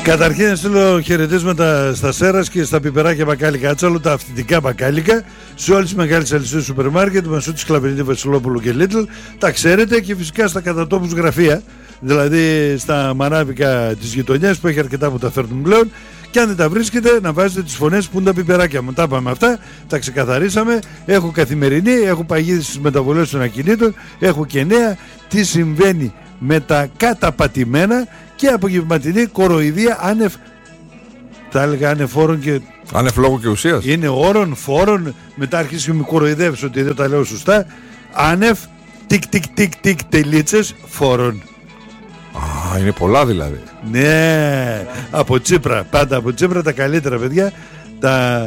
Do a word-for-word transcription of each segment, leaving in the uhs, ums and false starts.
Καταρχήν να στείλω χαιρετίσματα στα Σέρας και στα πιπεράκια μπακάλικα Άτσαλο, τα αυθεντικά μπακάλικα, σε όλες τις μεγάλες αλυσίδες σούπερ μάρκετ, Μασούτης, Κλαβερίδη, Βασιλόπουλου και Λίτλ. Τα ξέρετε, και φυσικά στα κατατόπους γραφεία, δηλαδή στα μανάβικα της γειτονιάς που έχει αρκετά που τα φέρνουν πλέον. Και αν δεν τα βρίσκετε, να βάζετε τις φωνές που είναι τα πιπεράκια μου. Τα είπαμε αυτά, τα ξεκαθαρίσαμε. Έχω καθημερινή, έχω παγίδι στις μεταβολές των ακινήτων, έχω και νέα. Τι συμβαίνει με τα καταπατημένα και απογευματινή κοροϊδία άνευ, θα έλεγα άνευ φόρων και... Άνευ λόγου και ουσίας. Είναι όρων, φόρων, μετά αρχίσει και με κοροϊδεύεις ότι δεν τα λέω σωστά. Άνευ, τικ τικ τικ τικ τελίτσες φόρων. Α, είναι πολλά δηλαδή. Ναι, από Τσίπρα, πάντα από Τσίπρα τα καλύτερα παιδιά, τα,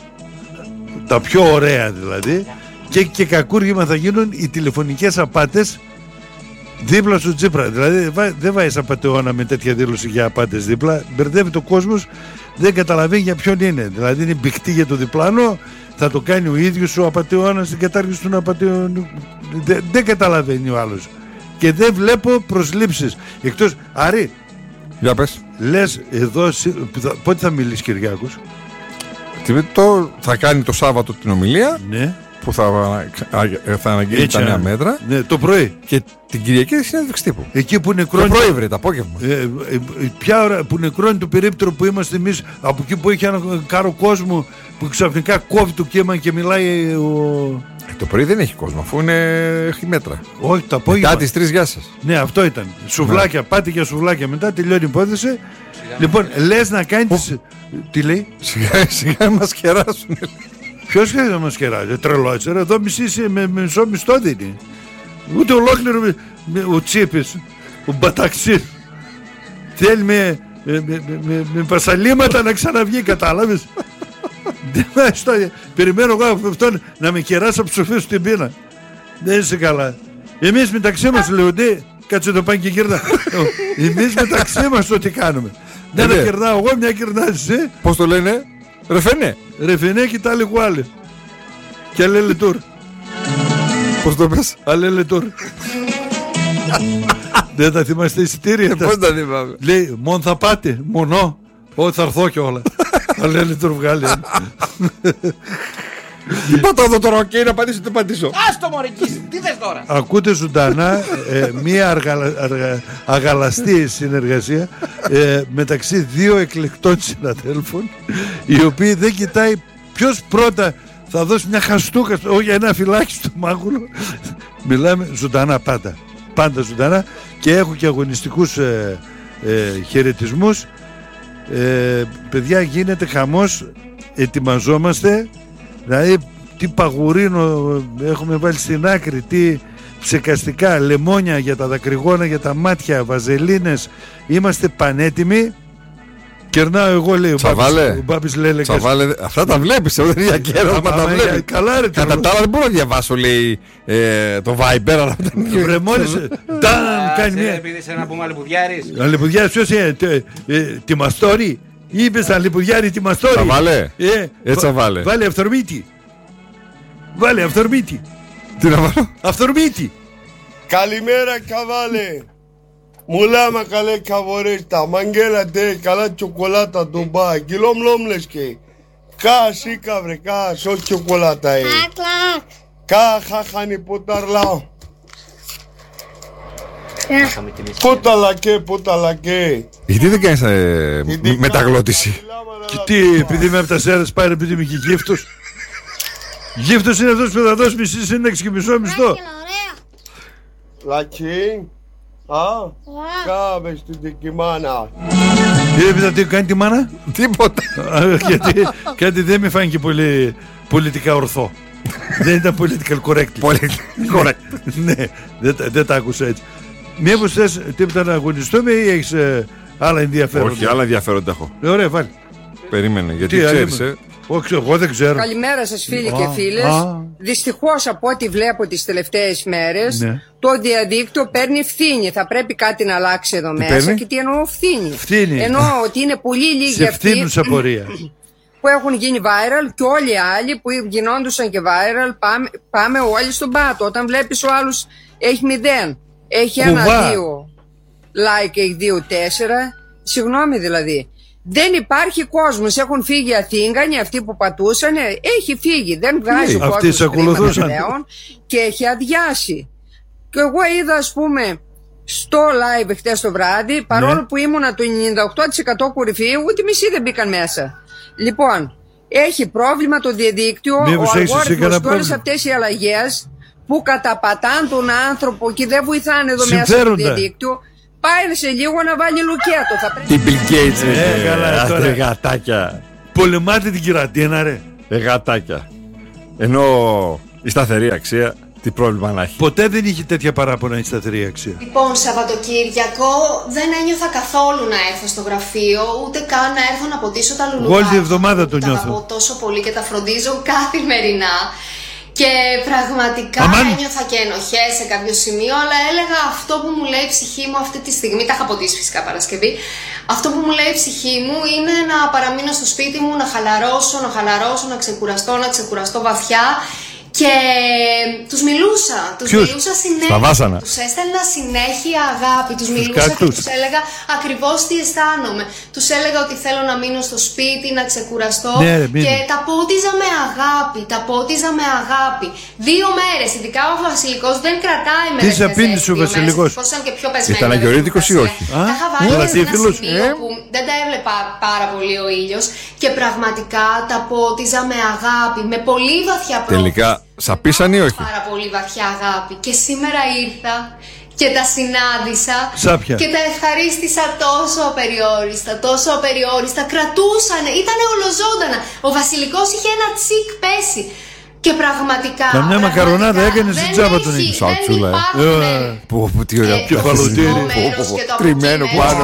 τα πιο ωραία δηλαδή. Και, και κακούργημα θα γίνουν οι τηλεφωνικές απάτες δίπλα στο Τσίπρα. Δηλαδή δεν βάζεις απατεώνα με τέτοια δήλωση για απάτες δίπλα. Μπερδεύει το κόσμος, δεν καταλαβαίνει για ποιον είναι. Δηλαδή είναι μπιχτή για το διπλάνο, θα το κάνει ο ίδιος ο απατεώνας στην κατάργηση των απατεών. Δεν, δεν καταλαβαίνει ο άλλος. Και δεν βλέπω προσλήψεις. Εκτός, Άρη, για πες. Λες εδώ, πότε θα μιλήσει Κυριάκος? Το, θα κάνει το Σάββατο την ομιλία. Ναι. Που θα, θα αναγγείλει τα νέα μέτρα. Ναι, το πρωί. Και την Κυριακή συνέντευξη τύπου. Εκεί που νεκρώνει. Το πρωί, βρε, το απόγευμα. Ε, ε, ε, ποια ώρα που νεκρώνει το περίπτερο που είμαστε εμείς, από εκεί που έχει ένα κάρο κόσμο που ξαφνικά κόβει το κύμα και μιλάει ο. Ε, το πρωί δεν έχει κόσμο, αφού είναι... έχει μέτρα. Όχι, το απόγευμα. Μετά τις τρεις, γεια σας. Ναι, αυτό ήταν. Σουβλάκια, ναι. Πάτε για σουβλάκια μετά, τελειώνει η υπόθεση. Σιγά λοιπόν, λες να κάνει. Τις... Τι λέει? Σιγά, σιγά μας κεράσουν. Ποιος θέλει να μας κεράσει? Τρελό έτσι. Εδώ μισή με, με μισό μισθό δίνει. Ούτε ολόκληρο με, με, ο Τσίπης, ο Μπαταξής. Θέλει με, με, με, με, με πασαλίματα να ξαναβγεί, κατάλαβες? Περιμένω εγώ από αυτόν να με κεράσει από ψοφή στην πείνα. Δεν είσαι καλά. Εμείς μεταξύ μας, λέω, ναι, κάτσε το πάνε και γύρνα. Εμείς μεταξύ μας το τι κάνουμε. Δεν τα κερνάω εγώ, μια κερνάς εσύ. Πώς το λένε? Ρεφενέ. Ρεφενέ και τα λίγο άλλοι. Και αλέλε τουρ. Πώς το πες? Αλέλε τουρ. Δεν τα θυμάστε εισιτήρια? Πώς τα θυμάμαι? Λέει, μόνο θα πάτε, μονό. Όχι, θα έρθω και όλα. Αλέλε τουρ βγάλει. Τι πάω εδώ τώρα, οκ, να πατήσω, τι πατήσω. Άστο μωρικής, τι θες τώρα? Ακούτε ζωντανά ε, μία αργαλα, αργα, αγαλαστή συνεργασία ε, μεταξύ δύο εκλεκτών συναδέλφων, οι οποίοι δεν κοιτάει ποιος πρώτα θα δώσει μια χαστούκα, όχι ένα φυλάκι στο μάγουλο. Μιλάμε ζωντανά πάντα. Πάντα ζωντανά, και έχω και αγωνιστικούς ε, ε, χαιρετισμούς. Ε, παιδιά, γίνεται χαμός, ετοιμαζόμαστε. Δηλαδή τι παγουρίνο έχουμε βάλει στην άκρη, τι ψεκαστικά, λεμόνια για τα δακρυγόνα, για τα μάτια, βαζελίνες. Είμαστε πανέτοιμοι. Κερνάω εγώ, λέει ο Μπάπης. Ο Μπάπης λέει, Τσαβάλε, αυτά τα βλέπεις, δεν είναι για καιρό, μα τα βλέπεις. Καλά ρε. Κατά τα άλλα δεν μπορώ να διαβάσω, λέει, ε, το Viber. Βρε μόλις, ταν, κάνει μια. Επειδή είσαι να πούμε αλεπουδιάρης. Αλεπουδιάρης ποιος είναι? Τη Μαστόρη? Είπες αλεπουδιάρη τη Μαστόρη? Τσαβάλε, έτσι τσαβάλε. Βάλε αυθορμήτη. Βάλε αυθορμήτη. Τι να βάλω? Αυθορμήτη. Καλημέρα καβάλε. Μουλάμα καλέ καβορέστα. Μαγγέλα ντε, καλά τσοκολάτα ντομπά. Κιλόμ λόμλες και. Κα σίκα βρε, κα σο τσοκολάτα ε. Κα χαχάνι ποταρλάω. Ποταλακέ, ποταλακέ. Γιατί δεν κάνεις ε, μεταγλώτηση? Και τι, επειδή είμαι από τα Σέρας, πάει επειδή είμαι και γύφτος. Γύφτος είναι αυτός που θα δώσει μισή σύνταξη και μισό μισθό. Λακί. Α, κάβες την δική μάνα. Τι έπειτα τι κάνει τη μάνα? Τίποτα. Γιατί κάτι δεν με φάνηκε πολύ πολιτικά ορθό. Δεν ήταν political correct. Correct. Ναι, δεν τα άκουσα έτσι. Μήπως θες τίποτα να αγωνιστούμε ή έχεις άλλα ενδιαφέροντα? Όχι, άλλα ενδιαφέροντα έχω. Ωραία, βάλει. Περίμενε, γιατί ξέρεις, ε. Όχι, εγώ δεν ξέρω. Καλημέρα σας φίλοι και φίλες. Δυστυχώς από ό,τι βλέπω τις τελευταίες μέρες, ναι, το διαδίκτυο παίρνει ευθύνη. Θα πρέπει κάτι να αλλάξει εδώ τι μέσα. παίρνει? Και τι εννοώ ευθύνη? Ευθύνη. Εννοώ ότι είναι πολύ λίγοι σε αυτοί ευθύνουσα πορεία που έχουν γίνει viral, και όλοι οι άλλοι που γινόντουσαν και viral. Πάμε, πάμε όλοι στον πάτο. Όταν βλέπεις ο άλλος έχει μηδέν, έχει Κουβά. ένα δύο like, έχει δύο τέσσερα, Συγγνώμη δηλαδή. Δεν υπάρχει κόσμος. Έχουν φύγει οι Αθήγανοι, αυτοί που πατούσαν. Έχει φύγει. Δεν βγάζει ο κόσμος πλέον και έχει αδειάσει. Και εγώ είδα, ας πούμε, στο live χτες το βράδυ, παρόλο ναι. που ήμουνα το ενενήντα οκτώ τοις εκατό κορυφή, ούτε μισή δεν μπήκαν μέσα. Λοιπόν, έχει πρόβλημα το διαδίκτυο, Μήπως ο αλγόριθμος και όλες αυτές οι αλλαγές που καταπατάν τον άνθρωπο και δεν βοηθάνε εδώ μέσα στο διαδίκτυο. Πάει σε λίγο να βάλει λουκέτο. Θα Τι Bill Gates, ε, καλά, τώρα. Γατάκια. Πολεμάτε την κυρατίνα, ρε. Ε, γατάκια. Ενώ η σταθερή αξία, τι πρόβλημα να έχει. Ποτέ δεν είχε τέτοια παράπονα η σταθερή αξία. Λοιπόν, Σαββατοκύριακο δεν ένιωθα καθόλου να έρθω στο γραφείο, ούτε καν να έρθω να ποτίσω τα λουλουδάκια. Όλη την εβδομάδα το νιώθω. Τα αγαπώ τόσο πολύ και τα φροντίζω καθημερινά. Και πραγματικά Αμάν. ένιωθα και ενοχές σε κάποιο σημείο, αλλά έλεγα αυτό που μου λέει η ψυχή μου αυτή τη στιγμή, τα είχα ποτίσει φυσικά Παρασκευή, αυτό που μου λέει η ψυχή μου είναι να παραμείνω στο σπίτι μου, να χαλαρώσω, να χαλαρώσω, να ξεκουραστώ, να ξεκουραστώ βαθιά. Και τους μιλούσα, τους Ποιους? μιλούσα συνέχεια, τους έστελνα συνέχεια αγάπη, τους μιλούσα και τους έλεγα ακριβώς τι αισθάνομαι. Τους έλεγα ότι θέλω να μείνω στο σπίτι, να ξεκουραστώ ναι, ρε, και τα πότιζα με αγάπη, τα πότιζα με αγάπη. Δύο μέρες, ειδικά ο Βασιλικός δεν κρατάει με δεκαετία. Τι σε πίνεις ο Βασιλικός? Ήταν αγιορείτικος ή όχι? Τα είχα βάλει σε ένα σημείο που δεν τα έβλεπα πάρα πολύ ο ήλιος και πραγματικά τα πότιζα με αγάπη, με πολύ βαθιά πρόθεση. Τελικά σαπίσαν ή όχι? Πάρα πολύ βαθιά αγάπη. Και σήμερα ήρθα και τα συνάντησα. Σάπια. Και τα ευχαρίστησα τόσο απεριόριστα, τόσο απεριόριστα. Κρατούσανε, ήτανε ολοζώντανα. Ο Βασιλικός είχε ένα τσικ πέσει. Και πραγματικά. Καμιά μακαρονάδα έκανε στην τσάπα τον ίδιο. Σαλτσούλα. Πω, πω, τι ωραία. Πιο παλωτήρι. Τριμμένο πάνω.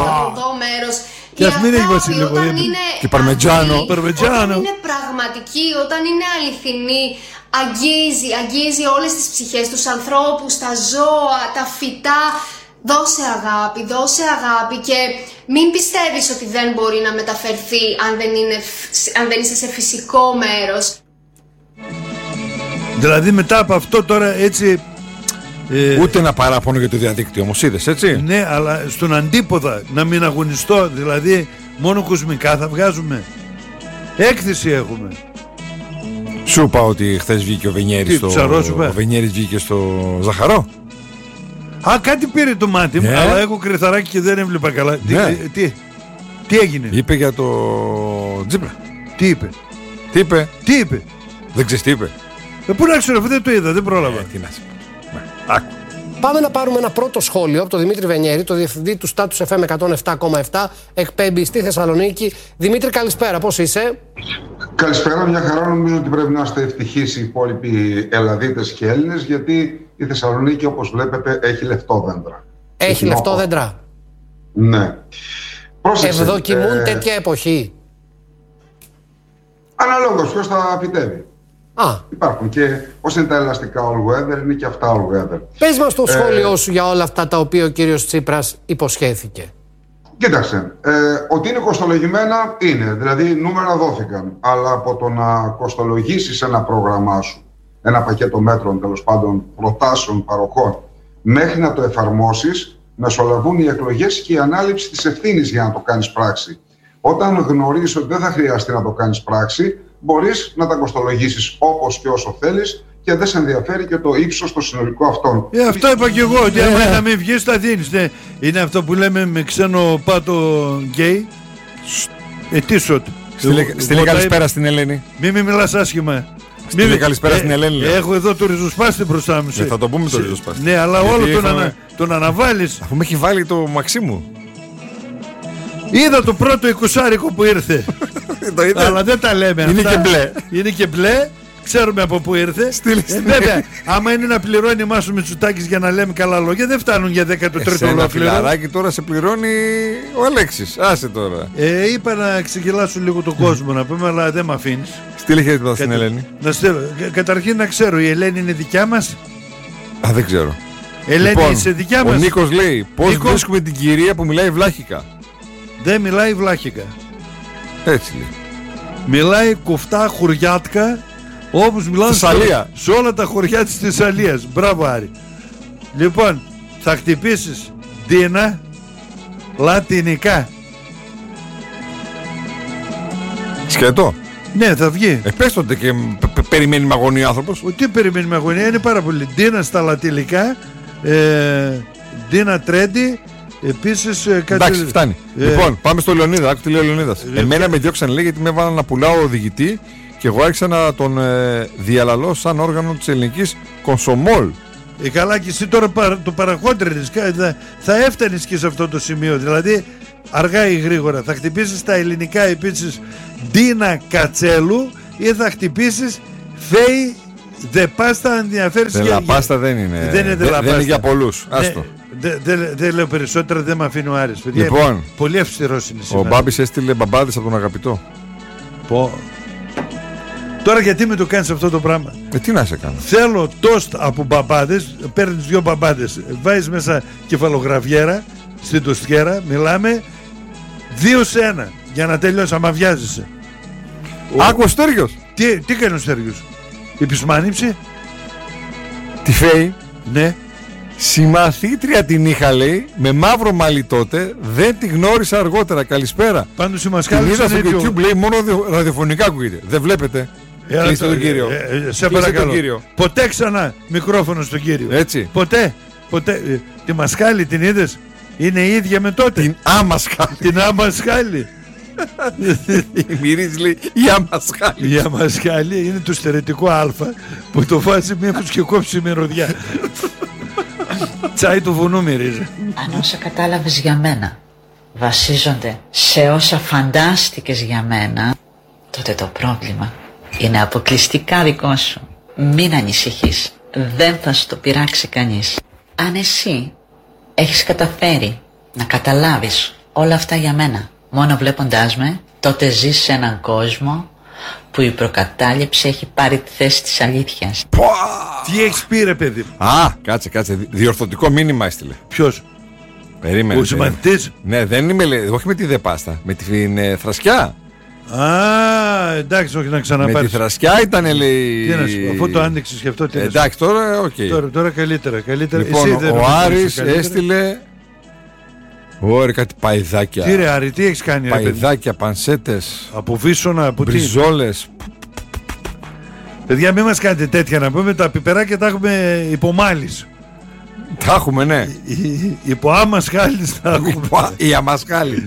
Και ας μην έχει Βασιλικό. Και παρμετζάνο. Όταν είναι πραγματική, όταν είναι αληθινή, αγγίζει, αγγίζει όλες τις ψυχές, τους ανθρώπους, τα ζώα, τα φυτά. Δώσε αγάπη, δώσε αγάπη και μην πιστεύεις ότι δεν μπορεί να μεταφερθεί αν δεν, είναι, αν δεν είσαι σε φυσικό μέρος. Δηλαδή μετά από αυτό τώρα έτσι... Ε, Ούτε ένα παράπονο για το διαδίκτυο όμως είδες, έτσι? Ναι, αλλά στον αντίποδα να μην αγωνιστώ, δηλαδή μόνο κοσμικά θα βγάζουμε. Έκθεση έχουμε. Σου είπα ότι χθες βγήκε ο Βενιέρης στο... Ο Βενιέρης βγήκε στο Ζαχαρό. Α, κάτι πήρε το μάτι μου, ναι. Αλλά έχω κρυθαράκι και δεν έβλεπα καλά. Ναι. Τι, τι, τι έγινε? Είπε για το Τζίπρα. Τι είπε? Τι είπε? Τι είπε? Δεν ξέρεις τι είπε? Ε, πού να ξέρω, δεν το είδα, δεν πρόλαβα. Ε, τι να σου πω. Άκου. Πάμε να πάρουμε ένα πρώτο σχόλιο από τον Δημήτρη Βενιέρη, το διευθυντή του Status εφ εμ εκατόν επτά κόμμα επτά, εκπέμπει στη Θεσσαλονίκη. Δημήτρη, καλησπέρα, πώς είσαι? Καλησπέρα, μια χαρά. Νομίζω ότι πρέπει να είστε ευτυχείς οι υπόλοιποι Ελλαδίτες και Έλληνες, γιατί η Θεσσαλονίκη, όπως βλέπετε, έχει λεφτόδέντρα. Έχει λεφτόδέντρα. Ναι. Πρόσεξε. Ευδοκιμούν ε... τέτοια εποχή. Αναλόγως, ποιος τα φυτεύει. Α. Υπάρχουν και πώς είναι τα ελαστικά all weather, είναι και αυτά all weather. Πες μας το σχόλιο ε, σου για όλα αυτά τα οποία ο κύριος Τσίπρας υποσχέθηκε. Κοίταξε, ε, ότι είναι κοστολογημένα είναι, δηλαδή νούμερα δόθηκαν, αλλά από το να κοστολογήσεις ένα πρόγραμμά σου, ένα πακέτο μέτρων, τέλος πάντων προτάσεων, παροχών, μέχρι να το εφαρμόσεις, μεσολαβούν οι εκλογές και η ανάληψη της ευθύνης για να το κάνεις πράξη. Όταν γνωρίζεις ότι δεν θα χρειαστεί να το κάνεις πράξη, μπορείς να τα κοστολογήσεις όπως και όσο θέλεις και δεν σε ενδιαφέρει και το ύψος το συνολικό αυτών. Ε, αυτό είπα και εγώ, ότι άμα να μην βγεις θα δίνεις. Ναι. Είναι αυτό που λέμε με ξένο πάτο γκέι. Ε, τι σωτ. Στείλε καλησπέρα στην Ελένη. Μη μη μιλάς άσχημα. Στείλε καλησπέρα στην Ελένη. Έχω εδώ το ριζοσπάστη μπροστά μου. Θα το πούμε το ριζοσπάστη. Ναι, αλλά όλο τον αναβάλεις. Αφού με έχει βάλει το Μαξίμου. Είδα το πρώτο εικοσάρικο που ήρθε. Αλλά δεν τα λέμε. Είναι και μπλε. Είναι και μπλε. Ξέρουμε από πού ήρθε. Ε, βέβαια, άμα είναι να πληρώνει Μάσο Μητσοτάκης για να λέμε καλά λόγια, δεν φτάνουν για δέκατο τρίτο ολόκληρο. Φιλαράκι τώρα σε πληρώνει ο Αλέξης. Άσε τώρα. Ε, είπα να ξεγελάσω λίγο τον κόσμο να πούμε, αλλά δεν με αφήνεις. Στείλε χέρι στην Ελένη. Να στείλω. Καταρχήν να ξέρω, η Ελένη είναι δικιά μας. Α, δεν ξέρω. Ελένη, λοιπόν, είσαι δικιά μας. Ο Νίκος λέει: πώς βρίσκουμε την κυρία που μιλάει βλάχικα? Δεν μιλάει βλάχικα. Έτσι λέει. Μιλάει κουφτά χωριάτικα, όπως μιλάνε σε, σε όλα τα χωριά της Θεσσαλίας. Μπράβο Άρη. Λοιπόν, θα χτυπήσεις Ντίνα λατινικά. Σκέτο. Ναι, θα βγει. Ε, πες τότε και περιμένει με αγωνία ο άνθρωπος. Τι περιμένει με αγωνία, είναι πάρα πολύ. Ντίνα στα λατιλικά, ε, Ντίνα Τρέντι, επίσης κάτι... Εντάξει, φτάνει. Ε, λοιπόν, πάμε στο Λεωνίδα. Άκου τι λέει ο Λεωνίδας. Ε, Εμένα ε, με διώξαν, λέει, γιατί με έβαλαν να πουλάω οδηγητή και εγώ άρχισα να τον ε, διαλαλώ σαν όργανο της ελληνικής κονσομόλ. Ε, καλά, και εσύ τώρα το παραχόντρινες, θα, θα έφτανες και σε αυτό το σημείο. Δηλαδή, αργά ή γρήγορα θα χτυπήσεις τα ελληνικά επίσης Ντίνα Κατσέλου ή θα χτυπήσεις Φέη Δε Πάστα, αν ενδιαφέρεις. Δε Πάστα δεν είναι. Δεν είναι, δε, δεν είναι για πολλούς. Άστο. Δεν δε, δε, δε λέω περισσότερα, δεν με αφήνει ο Άρης. Παιδιά, λοιπόν, πολύ αυστηρός είναι σήμερα. Ο Μπάμπης έστειλε μπαμπάδες από τον αγαπητό. Πω. Τώρα γιατί με το κάνεις αυτό το πράγμα? Ε, τι να σε κάνω. Θέλω τόστ από μπαμπάδες. Παίρνεις δυο μπαμπάδες, βάζεις μέσα κεφαλογραφιέρα στην τοστιέρα, μιλάμε δύο σε ένα για να τελειώσει, άμα βιάζεσαι. Άκου ο Στέργιος. Τι, τι κάνει ο Στέργιος? Επισμάνυψη. Τι Φέη? Ναι. Συμμαθήτρια την είχα, λέει, με μαύρο μαλλί τότε, δεν τη γνώρισα αργότερα. Καλησπέρα. Πάντως η Μασκάλη είδα στο YouTube, λέει, μόνο ραδιοφωνικά ακούγεται. Δεν βλέπετε? Κλείστε τον κύριο. Ε, ε, σε παρακαλώ. Κύριο. Ποτέ ξανά μικρόφωνο στον κύριο. Έτσι. Ποτέ. Ποτέ. Ε, τη Μασκάλη την είδες? Είναι η ίδια με τότε. Την Άμασχάλη. Την Άμασχάλη. Μυρίζει, λέει, η Αμασχάλη. Η Αμασχάλη είναι το στερετικό Α που το βάζει μήπως και κόψει η μυρωδιά. Τσάι του βουνού μυρίζει. Αν όσα κατάλαβες για μένα βασίζονται σε όσα φαντάστηκες για μένα, τότε το πρόβλημα είναι αποκλειστικά δικό σου. Μην ανησυχείς. Δεν θα σου το πειράξει κανείς. Αν εσύ έχεις καταφέρει να καταλάβεις όλα αυτά για μένα μόνο βλέποντάς με, τότε ζεις σε έναν κόσμο που η προκατάληψη έχει πάρει τη θέση της αλήθειας. Τι έχεις πει, ρε παιδί? Α, κάτσε, κάτσε. Διορθωτικό μήνυμα έστειλε. Ποιος? Περίμενε. Ο συμμαθητής? Ναι, δεν είμαι, όχι με τη Δε Πάστα, με την ε, Θρασκιά. Α, εντάξει, όχι να ξαναπάρεις. Με τη Θρασκιά ήταν, λέει. Τι να σου πω, αφού το άνοιξες και αυτό, τι να σου πω. Εντάξει, τώρα, οκ. Okay. Τώρα, τώρα καλύτερα, καλύτερα. Λοιπόν, εσύ δεν ο Άρης έστειλε. Ωραία, κάτι παϊδάκια. Τι ρε Άρη, τι έχεις κάνει? Παϊδάκια, πανσέτες. Από βίσωνα, από μπριζόλες. Παιδιά, μην μας κάνετε τέτοια, να πούμε. Τα πιπεράκια τα έχουμε υπομάλης. Τα έχουμε, ναι. Υπό Αμασχάλης τα έχουμε. Η Αμασχάλη.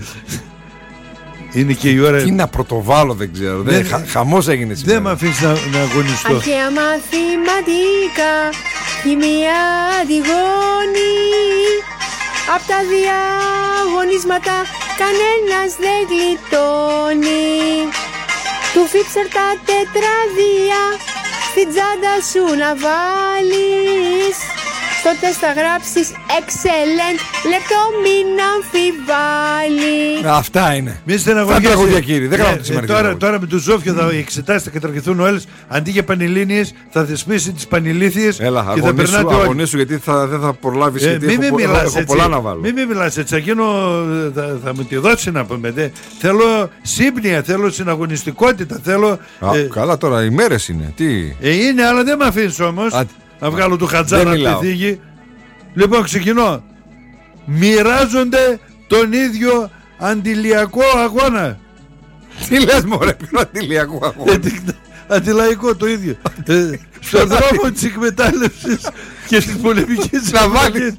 Είναι και η ώρα. Τι να πρωτοβάλω, δεν ξέρω. Δεν, χα, χαμός έγινε σήμερα. Δεν με αφήνεις να, να αγωνιστώ. Αρχαία μαθηματικά, χημεία, αντιγόνη. Απ' τα διαγωνίσματα κανένας δεν γλιτώνει. Του Φίψερ τα τετράδια στην τσάντα σου να βάλεις. Στο τεστ θα γράψεις excellent, λεπτό μην αμφιβάλλεις. Αυτά είναι. Μη στεναχωριέσαι, κύριε. Δεν κάνω σήμερα. Τώρα, τώρα με τους Ζόφιο θα εξετάσει, θα καταργηθούν όλες. Αντί για πανελλήνιες θα θεσπίσει τις πανηλήθειες. Έλα, και θα περνάτε όλοι. Αγωνίσου, γιατί θα, δεν θα προλάβεις. Ε, γιατί μη έχω, μη έχω, έχω πολλά να βάλω. Μην μη μιλάς έτσι. Εκείνο θα, θα μου τη δώσει να πούμε. Δε. Θέλω σύμπνοια, θέλω συναγωνιστικότητα. Θέλω, Α, ε, καλά τώρα, οι μέρες είναι. Τι? Ε, είναι, αλλά δεν με αφήνεις όμως. Α, να βγάλω του Χατζάρα από τη θήκη. Λοιπόν, ξεκινώ. Μοιράζονται τον ίδιο αντιλιακό αγώνα. Τι λες μωρέ, ποιο αντιλιακό αγώνα? Αντιλαϊκό το ίδιο. Στον δρόμο της εκμετάλλευσης και της πολεμικής να βάλεις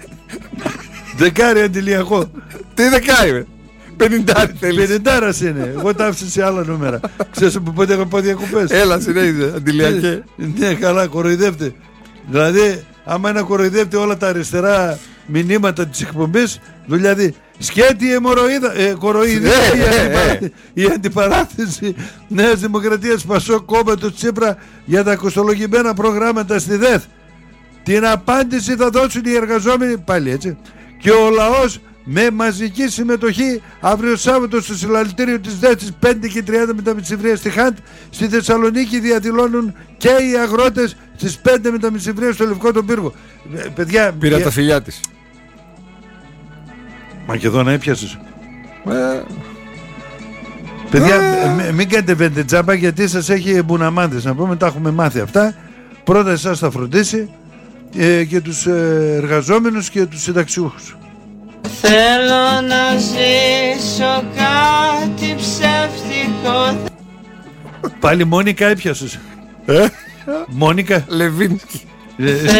δεκάρι αντιλιακό. Τι δεκάρι? Πενηντάρι θέλεις? Πενηντάρας είναι. Εγώ τα άφησα σε άλλα νούμερα. Ξέρεις από πότε έχω πάει διακοπές? Έλα συνέχιζε αντιλιακέ. Ναι, καλά, κοροϊδεύτε. Δηλαδή, άμα είναι να κοροϊδεύτε όλα τα αριστερά μηνύματα της εκπομπής, δηλαδή σκέτη αιμορροίδα, ε, κοροϊδία, η, η αντιπαράθεση Νέας Δημοκρατίας Πασόκ κόμματος Τσίπρα για τα κοστολογημένα προγράμματα στη ΔΕΘ. Την απάντηση θα δώσουν οι εργαζόμενοι, πάλι έτσι, και ο λαός με μαζική συμμετοχή αύριο Σάββατο στο συλλαλητήριο της ΔΕΘ στις πέντε και τριάντα με τα μεσημβρία στη Χαντ. Στη Θεσσαλονίκη διαδηλώνουν και οι αγρότες στις πέντε με τα μεσημβρία στο Λευκό τον Πύργο. Ε, παιδιά, πήρα για... τα φιλιά της. Μακεδόνα έπιασες? Ε... Παιδιά, ε... μην κάνετε βεντετζάμπα γιατί σας έχει μπουναμάντες. Να πούμε, τα έχουμε μάθει αυτά. Πρώτα εσάς θα φροντίσει ε, και τους ε, εργαζόμενους και τους συνταξιούχους. Θέλω να ζήσω κάτι ψεύτικο. Πάλι Μόνικα έπιασες. Ε? Μόνικα Λεβίνσκι.